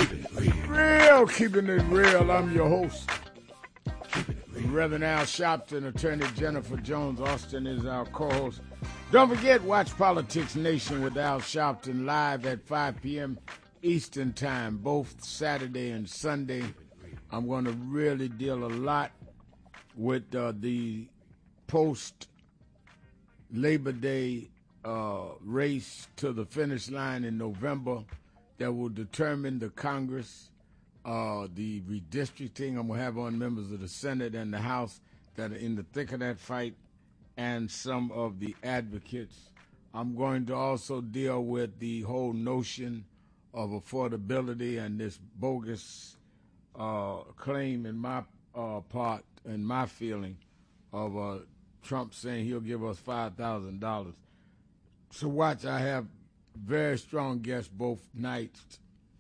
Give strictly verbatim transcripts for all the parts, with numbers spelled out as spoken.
Real, keeping it real. I'm your host, Reverend Al Sharpton. Attorney Jennifer Jones Austin is our co-host. Don't forget, watch Politics Nation with Al Sharpton live at five p.m. Eastern Time, both Saturday and Sunday. I'm going to really deal a lot with uh, the post-Labor Day uh, race to the finish line in November that will determine the Congress, uh, the redistricting. I'm going to have on members of the Senate and the House that are in the thick of that fight, and some of the advocates. I'm going to also deal with the whole notion of affordability and this bogus uh, claim in my uh, part, and my feeling, of uh, Trump saying he'll give us five thousand dollars. So watch, I have very strong guests both nights,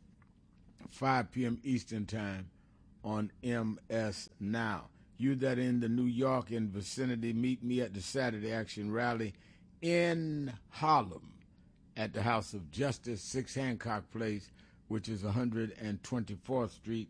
five p.m. Eastern Time on M S Now. You that are in the New York and vicinity, meet me at the Saturday Action Rally in Harlem at the House of Justice, six Hancock Place, which is one hundred twenty-fourth Street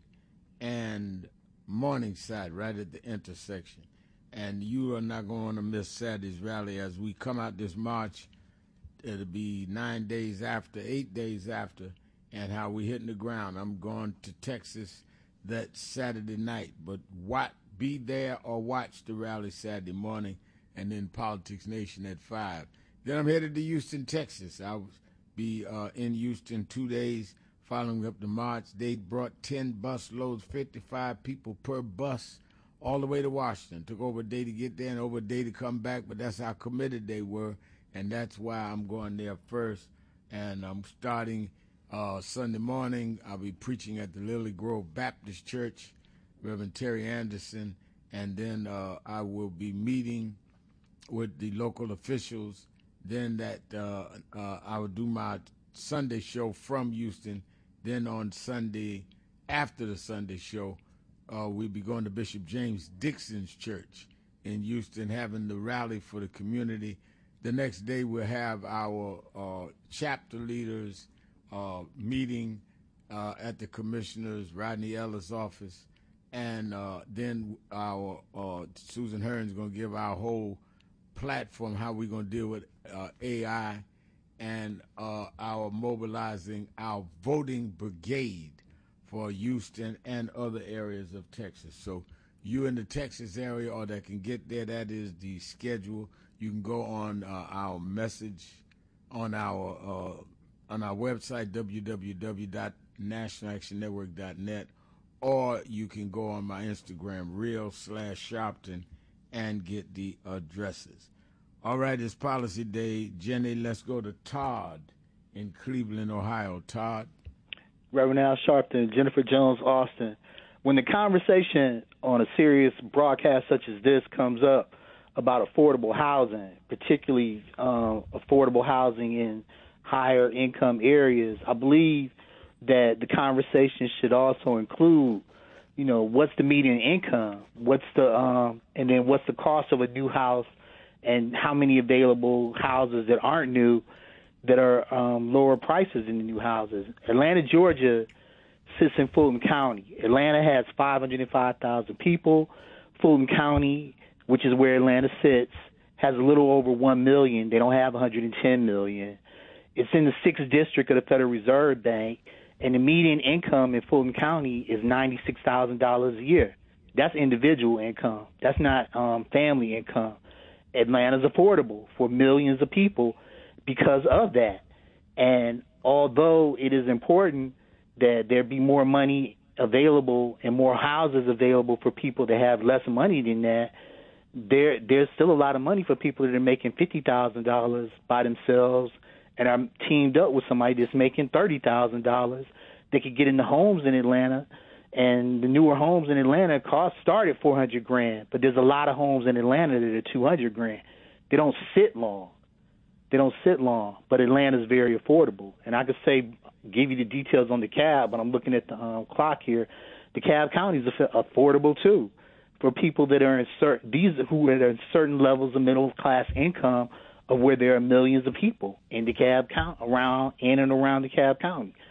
and Morningside, right at the intersection. And you are not going to miss Saturday's rally as we come out this March. It'll be nine days after, eight days after, and how we hitting the ground. I'm going to Texas that Saturday night, but what? Be there or watch the rally Saturday morning, and then Politics Nation at five. Then I'm headed to Houston, Texas. I'll be uh, in Houston two days following up the march. They brought ten bus loads, fifty-five people per bus, all the way to Washington. Took over a day to get there and over a day to come back, but that's how committed they were, and that's why I'm going there first. And I'm starting uh, Sunday morning. I'll be preaching at the Lily Grove Baptist Church, Reverend Terry Anderson, and then uh, I will be meeting with the local officials. Then that uh, uh, I will do my Sunday show from Houston. Then on Sunday, after the Sunday show, uh, we'll be going to Bishop James Dixon's church in Houston, having the rally for the community. The next day we'll have our uh, chapter leaders uh, meeting uh, at the commissioner's Rodney Ellis office. And uh, then our uh, Susan Hearn's going to give our whole platform, how we're going to deal with uh, A I, and uh, our mobilizing our voting brigade for Houston and other areas of Texas. So you in the Texas area or that can get there, that is the schedule. You can go on uh, our message on our uh, on our website, w w w dot national action network dot net. Or you can go on my Instagram, real slash Sharpton, and get the addresses. All right, it's Policy Day. Jenny, let's go to Todd in Cleveland, Ohio. Todd. Reverend Al Sharpton, Jennifer Jones Austin. When the conversation on a serious broadcast such as this comes up about affordable housing, particularly uh, affordable housing in higher income areas, I believe that the conversation should also include, you know, what's the median income, what's the, um, and then what's the cost of a new house, and how many available houses that aren't new that are um, lower prices in the new houses. Atlanta, Georgia, sits in Fulton County. Atlanta has five hundred five thousand people. Fulton County, which is where Atlanta sits, has a little over one million. They don't have one hundred ten million. It's in the sixth district of the Federal Reserve Bank. And the median income in Fulton County is ninety-six thousand dollars a year. That's individual income. That's not um, family income. Atlanta's affordable for millions of people because of that. And although it is important that there be more money available and more houses available for people that have less money than that, there there's still a lot of money for people that are making fifty thousand dollars by themselves and are teamed up with somebody that's making thirty thousand dollars. They could get into homes in Atlanta, and the newer homes in Atlanta cost start at four hundred grand, but there's a lot of homes in Atlanta that are two hundred grand. They don't sit long. They don't sit long, but Atlanta's very affordable. And I could say, give you the details on DeKalb, but I'm looking at the um, clock here. DeKalb County is affordable too for people that are in certain, these who are in certain levels of middle class income, of where there are millions of people in DeKalb County, around in and around DeKalb County.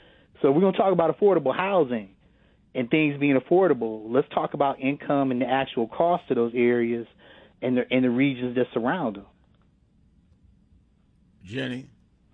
So we're going to talk about affordable housing and things being affordable. Let's talk about income and the actual cost of those areas and the, and the regions that surround them. Jenny?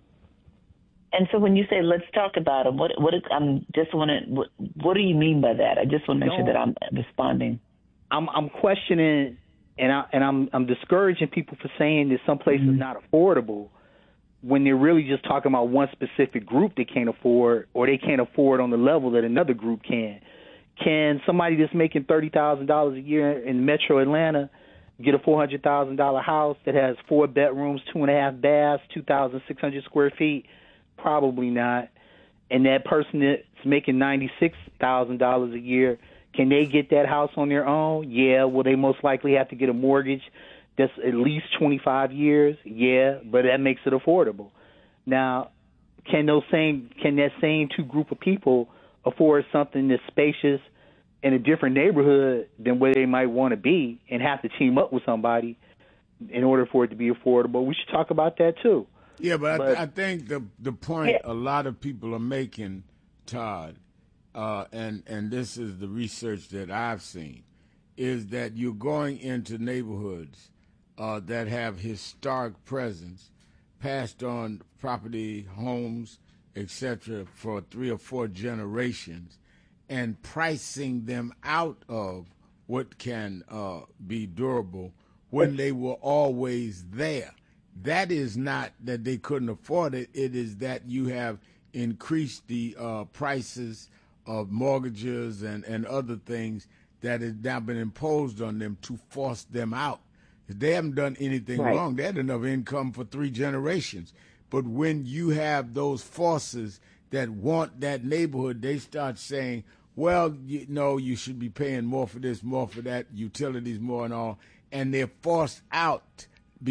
And so when you say let's talk about them, what what I'm just want to what, what do you mean by that? I just want to make no, sure that I'm responding. I'm I'm questioning and I and I'm I'm discouraging people for saying that some place mm-hmm. is not affordable when they're really just talking about one specific group they can't afford, or they can't afford on the level that another group can. Can somebody that's making thirty thousand dollars a year in Metro Atlanta get a four hundred thousand dollars house that has four bedrooms, two and a half baths, two thousand six hundred square feet? Probably not. And that person that's making ninety-six thousand dollars a year, can they get that house on their own? Yeah. Will they most likely have to get a mortgage that's at least twenty-five years? Yeah, but that makes it affordable. Now, can those same can that same two group of people afford something that's spacious in a different neighborhood than where they might want to be and have to team up with somebody in order for it to be affordable? We should talk about that too. Yeah, but, but I, th- I think the the point yeah. a lot of people are making, Todd, uh, and and this is the research that I've seen, is that you're going into neighborhoods uh, that have historic presence, passed on property, homes, et cetera, for three or four generations, and pricing them out of what can uh, be durable when they were always there. That is not that they couldn't afford it. It is that you have increased the uh, prices of mortgages and, and other things that has now been imposed on them to force them out. They haven't done anything right. wrong. They had enough income for three generations. But when you have those forces that want that neighborhood, they start saying, well, you know, you should be paying more for this, more for that, utilities more and all. And they're forced out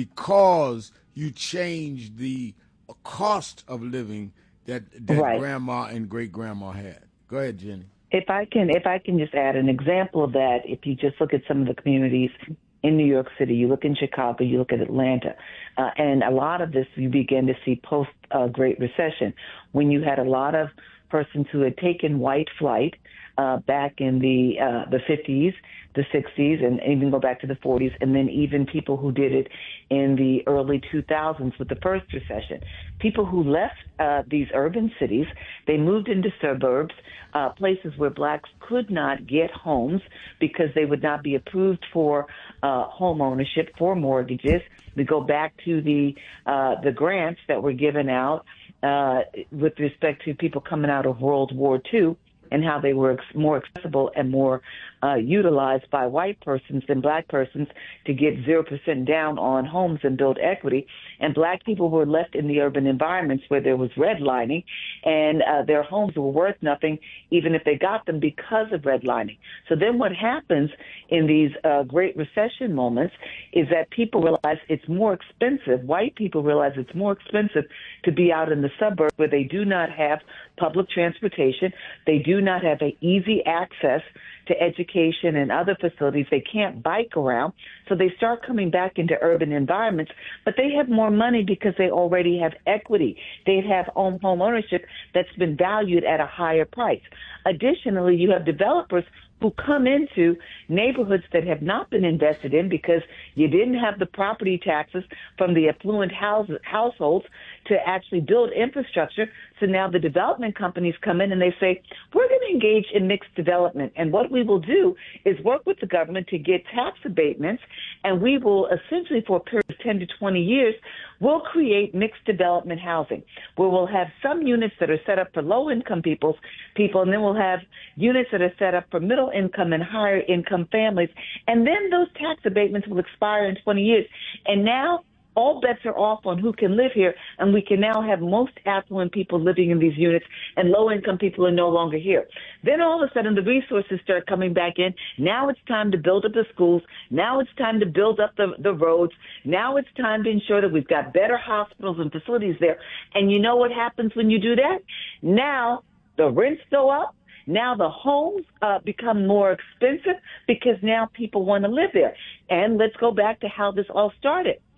because you change the cost of living that, that right. grandma and great-grandma had. Go ahead, Jenny. If I can, if I can just add an example of that, if you just look at some of the communities in New York City, you look in Chicago, you look at Atlanta, uh, and a lot of this you begin to see post uh, Great Recession, when you had a lot of persons who had taken white flight uh, back in the uh, the fifties, the sixties, and even go back to the forties, and then even people who did it in the early two thousands with the first recession. People who left uh, these urban cities, they moved into suburbs, uh, places where blacks could not get homes because they would not be approved for uh, home ownership, for mortgages. We go back to the uh, the grants that were given out uh, with respect to people coming out of World War Two, and how they were ex- more accessible and more uh, utilized by white persons than black persons to get zero percent down on homes and build equity. And black people were left in the urban environments where there was redlining, and uh, their homes were worth nothing even if they got them because of redlining. So then what happens in these uh, Great Recession moments is that people realize it's more expensive. White people realize it's more expensive to be out in the suburbs where they do not have public transportation. They do not have an easy access to education and other facilities. They can't bike around. So they start coming back into urban environments, but they have more money because they already have equity. They have home, home ownership that's been valued at a higher price. Additionally, you have developers who come into neighborhoods that have not been invested in because you didn't have the property taxes from the affluent house, households to actually build infrastructure. So now the development companies come in and they say, we're going to engage in mixed development. And what we will do is work with the government to get tax abatements, and we will essentially, for a period of ten to twenty years, we'll create mixed development housing, where we'll have some units that are set up for low-income people's people, and then we'll have units that are set up for middle-income and higher-income families. And then those tax abatements will expire in twenty years. And now all bets are off on who can live here, and we can now have most affluent people living in these units, and low-income people are no longer here. Then all of a sudden the resources start coming back in. Now it's time to build up the schools. Now it's time to build up the, the roads. Now it's time to ensure that we've got better hospitals and facilities there. And you know what happens when you do that? Now the rents go up. Now the homes uh, become more expensive because now people want to live there. And let's go back to how this all started.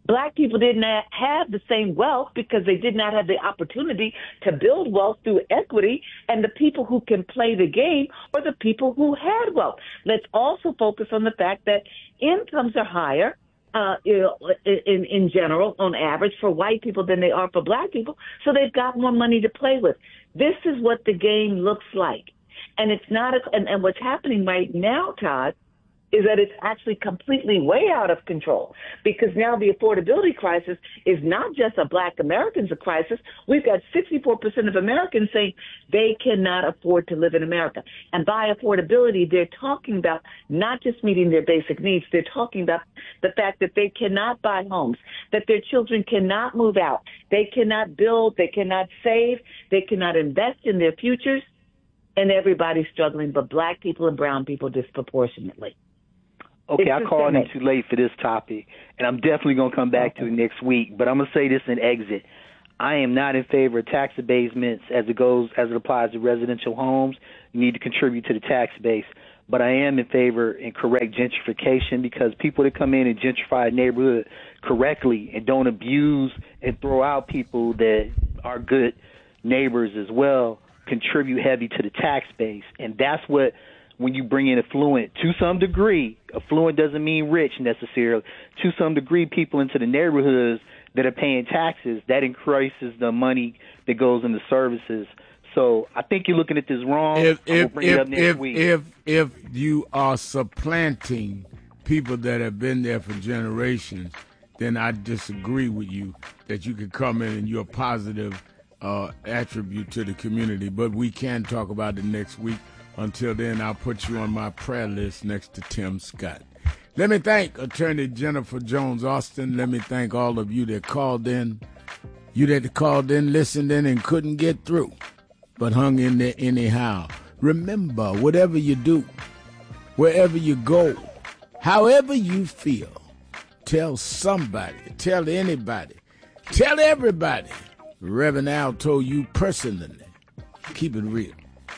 Black people did not have the same wealth because they did not have the opportunity to build wealth through equity, and the people who can play the game are the people who had wealth. Let's also focus on the fact that incomes are higher uh, in, in general, on average, for white people than they are for black people, so they've got more money to play with. This is what the game looks like. And it's not, a, and, and what's happening right now, Todd, is that it's actually completely way out of control, because now the affordability crisis is not just a black Americans crisis. We've got sixty-four percent of Americans saying they cannot afford to live in America. And by affordability, they're talking about not just meeting their basic needs. They're talking about the fact that they cannot buy homes, that their children cannot move out. They cannot build. They cannot save. They cannot invest in their futures. And everybody's struggling, but black people and brown people disproportionately. Okay, I called in too late for this topic, and I'm definitely going to come back to it next week. But I'm going to say this in exit. I am not in favor of tax abatements as it goes, as it applies to residential homes. You need to contribute to the tax base. But I am in favor in correct gentrification, because people that come in and gentrify a neighborhood correctly and don't abuse and throw out people that are good neighbors as well contribute heavy to the tax base. And that's what, when you bring in affluent, to some degree, affluent doesn't mean rich necessarily, to some degree, people into the neighborhoods that are paying taxes, that increases the money that goes into services. So I think you're looking at this wrong. If if bring if it up next if, week. if if you are supplanting people that have been there for generations, then I disagree with you that you can come in and you're a positive uh, attribute to the community. But we can talk about it next week. Until then, I'll put you on my prayer list next to Tim Scott. Let me thank Attorney Jennifer Jones Austin. Let me thank all of you that called in. You that called in, listened in, and couldn't get through, but hung in there anyhow. Remember, whatever you do, wherever you go, however you feel, tell somebody, tell anybody, tell everybody. Reverend Al told you personally, keep it real.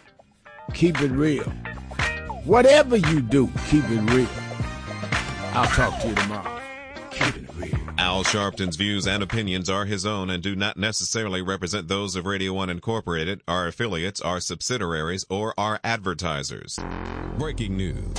Keep it real. Whatever you do, keep it real. I'll talk to you tomorrow. Keep it real. Al Sharpton's views and opinions are his own and do not necessarily represent those of Radio One Incorporated, our affiliates, our subsidiaries, or our advertisers. Breaking news.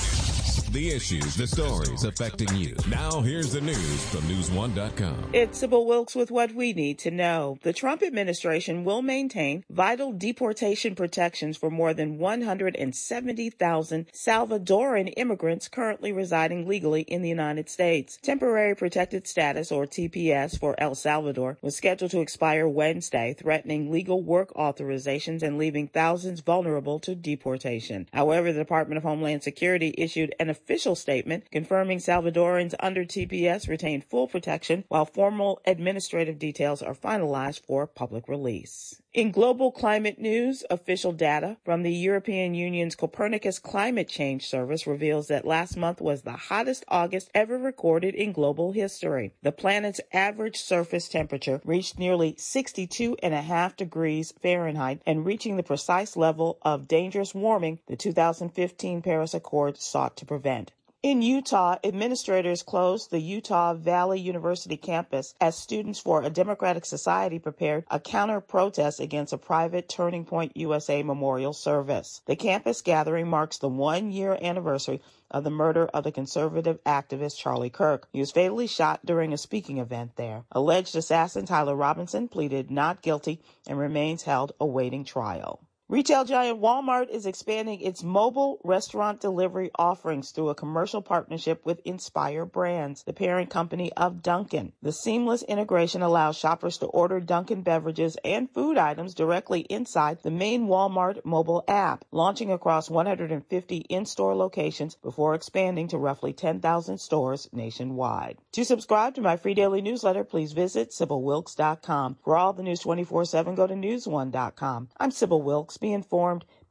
The issues, the stories affecting you. Now here's the news from news one dot com. It's Sybil Wilkes with what we need to know. The Trump administration will maintain vital deportation protections for more than one hundred seventy thousand Salvadoran immigrants currently residing legally in the United States. Temporary protected status, or T P S, for El Salvador was scheduled to expire Wednesday, threatening legal work authorizations and leaving thousands vulnerable to deportation. However, the Department of Homeland Security issued an official statement confirming Salvadorans under T P S retain full protection, while formal administrative details are finalized for public release. In global climate news, official data from the European Union's Copernicus Climate Change Service reveals that last month was the hottest August ever recorded in global history. The planet's average surface temperature reached nearly sixty-two and a half degrees Fahrenheit, and reaching the precise level of dangerous warming the two thousand fifteen Paris Accord sought to prevent. In Utah, administrators closed the Utah Valley University campus as Students for a Democratic Society prepared a counter-protest against a private Turning Point U S A memorial service. The campus gathering marks the one-year anniversary of the murder of the conservative activist Charlie Kirk. He was fatally shot during a speaking event there. Alleged assassin Tyler Robinson pleaded not guilty and remains held awaiting trial. Retail giant Walmart is expanding its mobile restaurant delivery offerings through a commercial partnership with Inspire Brands, the parent company of Dunkin'. The seamless integration allows shoppers to order Dunkin' beverages and food items directly inside the main Walmart mobile app, launching across one hundred fifty in-store locations before expanding to roughly ten thousand stores nationwide. To subscribe to my free daily newsletter, please visit Sybil Wilkes dot com. For all the news twenty-four seven, go to news one dot com. I'm Sybil Wilkes. Be informed,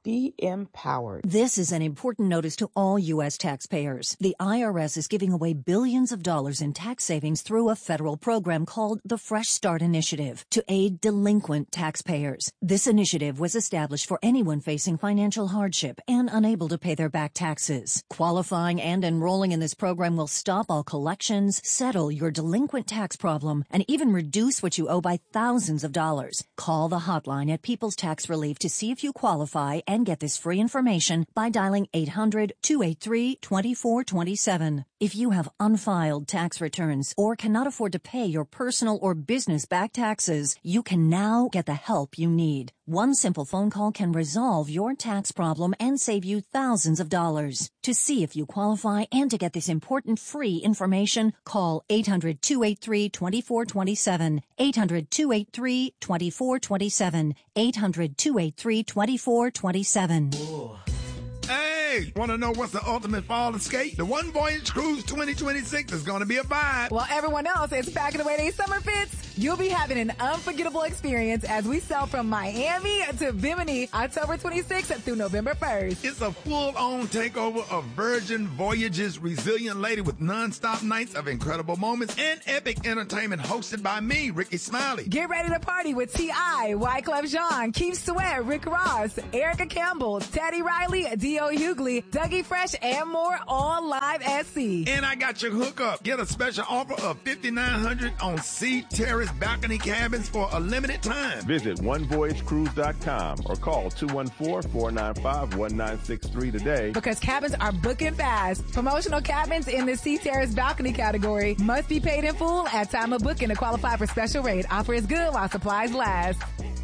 Be empowered. This is an important notice to all U S taxpayers. The I R S is giving away billions of dollars in tax savings through a federal program called the Fresh Start Initiative to aid delinquent taxpayers. This initiative was established for anyone facing financial hardship and unable to pay their back taxes. Qualifying and enrolling in this program will stop all collections, settle your delinquent tax problem, and even reduce what you owe by thousands of dollars. Call the hotline at People's Tax Relief to see if you qualify and get this free information by dialing eight hundred, two eight three, two four two seven. If you have unfiled tax returns or cannot afford to pay your personal or business back taxes, you can now get the help you need. One simple phone call can resolve your tax problem and save you thousands of dollars. To see if you qualify and to get this important free information, call eight hundred, two eight three, two four two seven, eight hundred, two eight three, two four two seven, eight hundred, two eight three, two four two seven. Hey, want to know what's the ultimate fall escape? The One Voyage Cruise twenty twenty-six is going to be a vibe. While everyone else is packing away their summer fits, you'll be having an unforgettable experience as we sail from Miami to Bimini October twenty-sixth through November first. It's a full-on takeover of Virgin Voyages' resilient lady with non-stop nights of incredible moments and epic entertainment hosted by me, Ricky Smiley. Get ready to party with T I, Wyclef Jean, Keith Sweat, Rick Ross, Erica Campbell, Teddy Riley, D O. Hughley, Dougie Fresh, and more, all live at sea. And I got your hookup. Get a special offer of five thousand nine hundred dollars on Sea Terrace balcony cabins for a limited time. Visit one voyage cruise dot com or call two one four, four nine five, one nine six three today. Because cabins are booking fast. Promotional cabins in the Sea Terrace balcony category must be paid in full at time of booking to qualify for special rate. Offer is good while supplies last.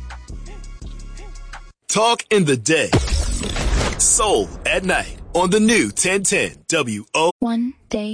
Talk in the day. Soul at night on the new ten ten W O. One day